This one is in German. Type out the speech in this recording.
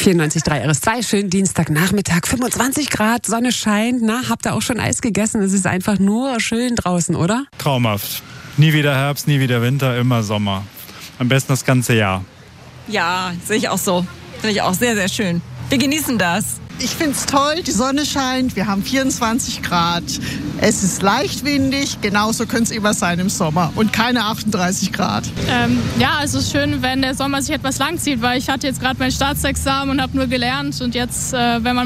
94.3 RS2, schönen Dienstagnachmittag, 25 Grad, Sonne scheint. Na, habt ihr auch schon Eis gegessen? Es ist einfach nur schön draußen, oder? Traumhaft. Nie wieder Herbst, nie wieder Winter, immer Sommer. Am besten das ganze Jahr. Ja, sehe ich auch so. Finde ich auch sehr, sehr schön. Wir genießen das. Ich finde es toll, die Sonne scheint, wir haben 24 Grad. Es ist leicht windig, genauso könnte es immer sein im Sommer und keine 38 Grad. Ja, es ist schön, wenn der Sommer sich etwas lang zieht, weil ich hatte jetzt gerade mein Staatsexamen und habe nur gelernt und jetzt, wenn man